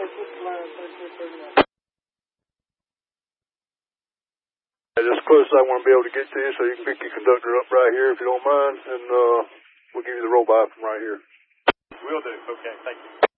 That's close as I want to be able to get to you, so you can pick your conductor up right here if you don't mind, and we'll give you the roll by from right here. Will do. Okay, thank you.